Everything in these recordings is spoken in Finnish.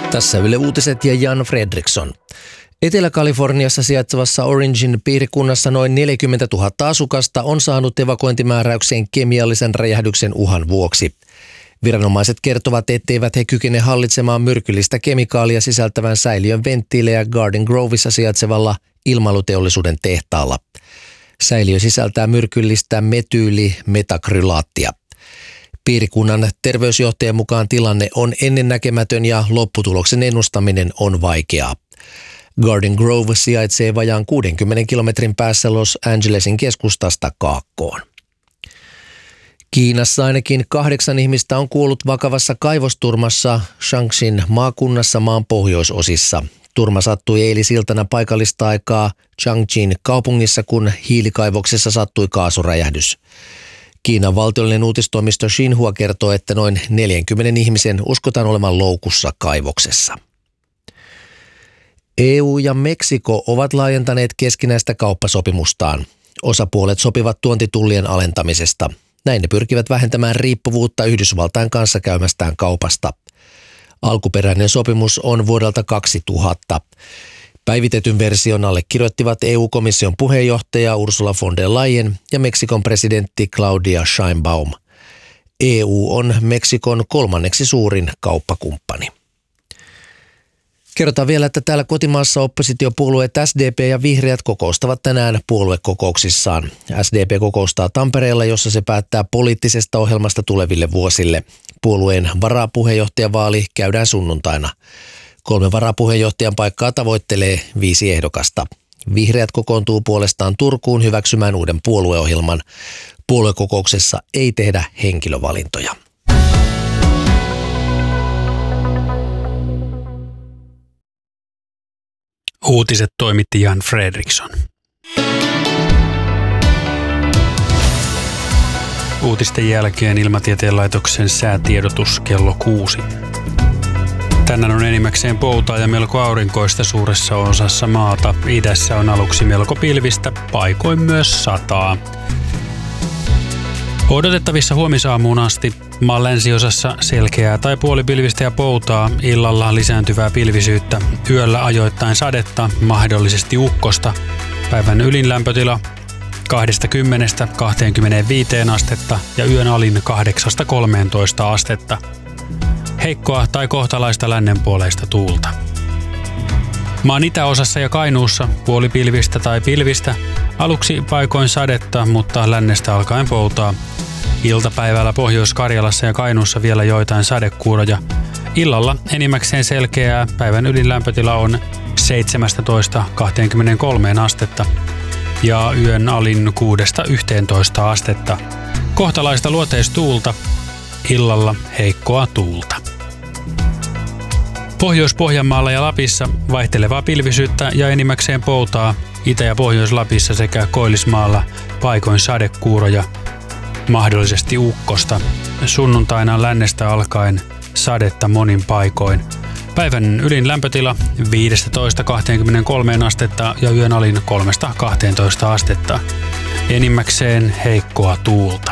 Tässä Yle Uutiset ja Jan Fredriksson. Etelä-Kaliforniassa sijaitsevassa Orangen piirikunnassa noin 40 000 asukasta on saanut evakuointimääräyksen kemiallisen räjähdyksen uhan vuoksi. Viranomaiset kertovat, etteivät he kykene hallitsemaan myrkyllistä kemikaalia sisältävän säiliön venttiilejä Garden Grovessa sijaitsevalla ilmailuteollisuuden tehtaalla. Säiliö sisältää myrkyllistä metyylimetakrylaattia. Piirikunnan terveysjohtajan mukaan tilanne on ennennäkemätön ja lopputuloksen ennustaminen on vaikeaa. Garden Grove sijaitsee vajaan 60 kilometrin päässä Los Angelesin keskustasta kaakkoon. Kiinassa ainakin 8 ihmistä on kuollut vakavassa kaivosturmassa Shaanxin maakunnassa maan pohjoisosissa. Turma sattui eilisiltana paikallista aikaa Changchun kaupungissa, kun hiilikaivoksessa sattui kaasuräjähdys. Kiinan valtiollinen uutistoimisto Xinhua kertoo, että noin 40 ihmisen uskotaan olevan loukussa kaivoksessa. EU ja Meksiko ovat laajentaneet keskinäistä kauppasopimustaan. Osapuolet sopivat tuontitullien alentamisesta. Näin ne pyrkivät vähentämään riippuvuutta Yhdysvaltain kanssa käymästään kaupasta. Alkuperäinen sopimus on vuodelta 2000. Päivitetyn version allekirjoittivat EU-komission puheenjohtaja Ursula von der Leyen ja Meksikon presidentti Claudia Sheinbaum. EU on Meksikon 3. suurin kauppakumppani. Kerrotaan vielä, että täällä kotimaassa oppositiopuolueet SDP ja Vihreät kokoustavat tänään puoluekokouksissaan. SDP kokoustaa Tampereella, jossa se päättää poliittisesta ohjelmasta tuleville vuosille. Puolueen varapuheenjohtajavaali käydään sunnuntaina. 3 varapuheenjohtajan paikkaa tavoittelee 5 ehdokasta. Vihreät kokoontuu puolestaan Turkuun hyväksymään uuden puolueohjelman. Puoluekokouksessa ei tehdä henkilövalintoja. Uutiset toimitti Jan Fredriksson. Uutisten jälkeen Ilmatieteen laitoksen säätiedotus kello 6. Tänään on enimmäkseen poutaa ja melko aurinkoista suuressa osassa maata. Idässä on aluksi melko pilvistä, paikoin myös sataa. Odotettavissa huomisaamuun asti maan länsiosassa selkeää tai puolipilvistä ja poutaa, illalla lisääntyvää pilvisyyttä, yöllä ajoittain sadetta, mahdollisesti ukkosta. Päivän ylin lämpötila 20–25 astetta ja yön alin 8–13 astetta. Heikkoa tai kohtalaista lännenpuoleista tuulta. Maan itäosassa ja Kainuussa puolipilvistä tai pilvistä, aluksi paikoin sadetta, mutta lännestä alkaen poutaa. Iltapäivällä Pohjois-Karjalassa ja Kainuussa vielä joitain sadekuuroja. Illalla enimmäkseen selkeää, päivän ylin lämpötila on 17–23 astetta ja yön alin 6–11 astetta. Kohtalaista luoteistuulta, illalla heikkoa tuulta. Pohjois-Pohjanmaalla ja Lapissa vaihtelevaa pilvisyyttä ja enimmäkseen poutaa, Itä- ja Pohjois-Lapissa sekä Koillismaalla paikoin sadekuuroja, mahdollisesti ukkosta. Sunnuntaina lännestä alkaen sadetta monin paikoin. Päivän ylin lämpötila 15–23 astetta ja yön alin 3–12 astetta. Enimmäkseen heikkoa tuulta.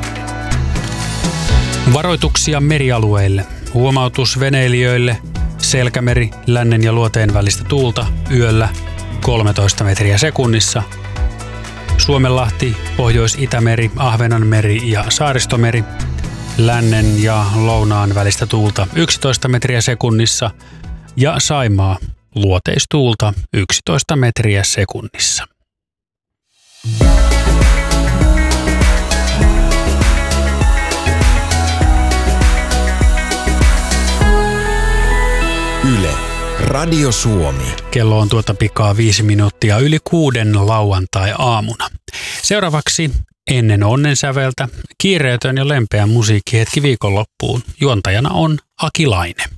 Varoituksia merialueille. Huomautus veneilijöille. Selkämeri, lännen ja luoteen välistä tuulta yöllä 13 metriä sekunnissa. Suomenlahti, Pohjois-Itämeri, Ahvenanmeri ja Saaristomeri. Lännen ja lounaan välistä tuulta 11 metriä sekunnissa. Ja Saimaa, luoteistuulta 11 metriä sekunnissa. Yle, Radio Suomi. Kello on tuota pikaa 5 minuuttia yli 6 lauantai-aamuna. Seuraavaksi ennen onnensäveltä kiireetön ja lempeä musiikkihetki viikonloppuun. Juontajana on Aki Laine.